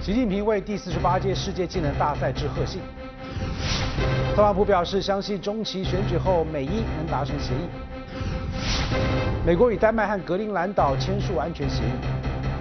习近平为第48届世界技能大赛致贺信。特朗普表示，相信中期选举后美伊能达成协议。美国与丹麦和格陵兰岛签署安全协议。